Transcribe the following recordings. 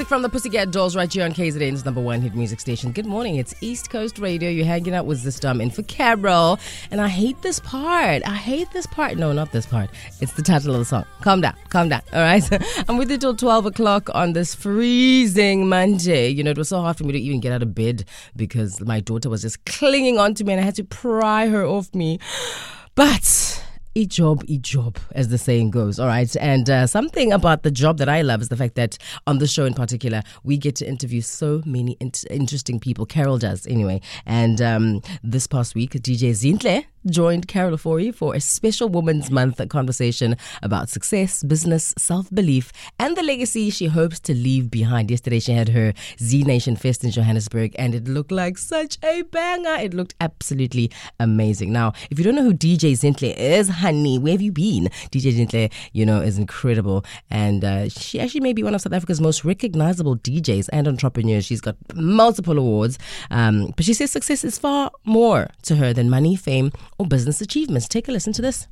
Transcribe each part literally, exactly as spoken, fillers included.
from the Pussycat Dolls right here on K Z N's number one hit music station. Good morning, it's East Coast Radio. You're hanging out with Zistam in for Carol. And I hate this part. I hate this part. No, not this part. It's the title of the song. Calm down, calm down, all right? I'm with you till twelve o'clock on this freezing Monday. You know, it was so hard for me to even get out of bed because my daughter was just clinging on to me and I had to pry her off me. But a job, a job, as the saying goes. All right. And uh, something about the job that I love is the fact that on the show in particular, we get to interview so many in- interesting people. Carol does, anyway. And um, this past week, D J Zinhle joined Carol Ofori for a special Women's Month conversation about success, business, self-belief, and the legacy she hopes to leave behind. Yesterday, she had her Z Nation Fest in Johannesburg, and it looked like such a banger. It looked absolutely amazing. Now, if you don't know who D J Zinhle is, honey, where have you been? D J Zinhle, you know, is incredible, and uh, she actually may be one of South Africa's most recognizable D Js and entrepreneurs. She's got multiple awards, um, but she says success is far more to her than money, fame, or business achievements. Take a listen to this.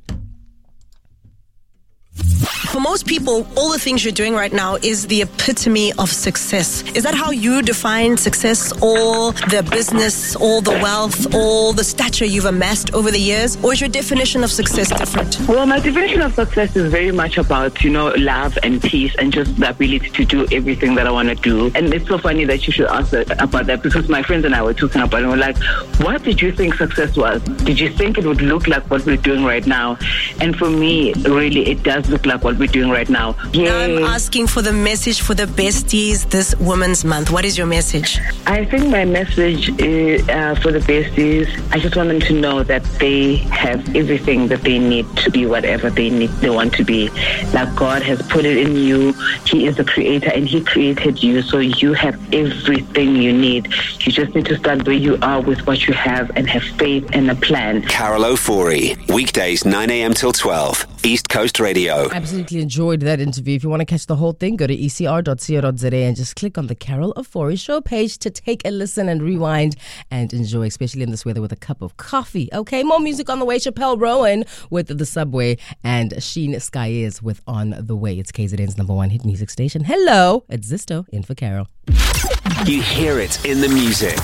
For most people, all the things you're doing right now is the epitome of success. Is that how you define success? All the business, all the wealth, all the stature you've amassed over the years? Or is your definition of success different? Well, my definition of success is very much about, you know, love and peace and just the ability to do everything that I want to do. And it's so funny that you should ask about that because my friends and I were talking about it and we're like, what did you think success was? Did you think it would look like what we're doing right now? And for me, really, it does look like what we're doing right now. Yay. I'm asking for the message for the besties this Women's Month. What is your message? I think my message is, uh, for the besties, I just want them to know that they have everything that they need to be whatever they need, they want to be. Like God has put it in you. He is the creator and He created you. So you have everything you need. You just need to start where you are with what you have and have faith and a plan. Carol Ofori, weekdays nine a.m. till twelve, East Coast Radio. Absolutely enjoyed that interview. If you want to catch the whole thing, go to e c r dot co dot z a and just click on the Carol Ofori Show page to take a listen and rewind and enjoy, especially in this weather with a cup of coffee. Okay, more music on the way. Chappelle Rowan with The Subway and Sheen Skyes with On the Way. It's K Z N's number one hit music station. Hello, it's Zisto in for Carol. You hear it in the music.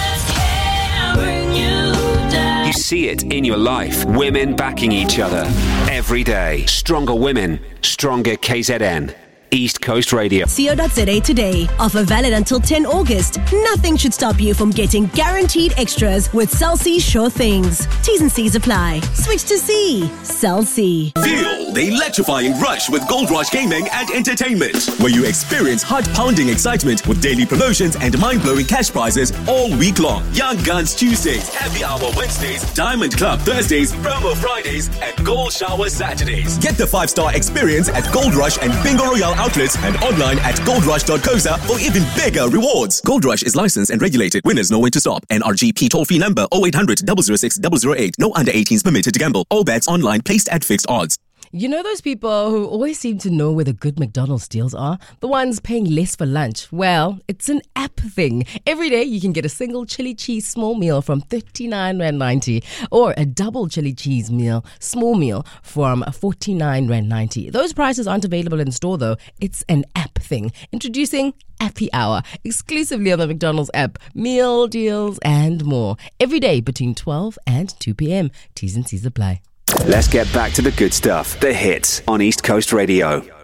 You see it in your life. Women backing each other every day. Stronger women, stronger K Z N. East Coast Radio. co dot z a today. Offer valid until tenth of August. Nothing should stop you from getting guaranteed extras with Cell C Sure Things. T's and C's apply. Switch to C. Cell C. Feel the electrifying rush with Gold Rush Gaming and Entertainment, where you experience heart-pounding excitement with daily promotions and mind-blowing cash prizes all week long. Young Guns Tuesdays, Happy Hour Wednesdays, Diamond Club Thursdays, Promo Fridays, and Gold Shower Saturdays. Get the five-star experience at Gold Rush and Bingo Royale outlets and online at gold rush dot co za for even bigger rewards. Gold Rush is licensed and regulated. Winners know when to stop. N R G P toll-free number oh eight hundred, double oh six, double oh eight. No under eighteens permitted to gamble. All bets online placed at fixed odds. You know those people who always seem to know where the good McDonald's deals are? The ones paying less for lunch. Well, it's an app thing. Every day you can get a single chili cheese small meal from thirty-nine rand ninety or a double chili cheese meal, small meal from forty-nine rand ninety. Those prices aren't available in store though. It's an app thing. Introducing Happy Hour, exclusively on the McDonald's app. Meal deals and more. Every day between twelve and two p.m. T's and C's apply. Let's get back to the good stuff. The hits on East Coast Radio.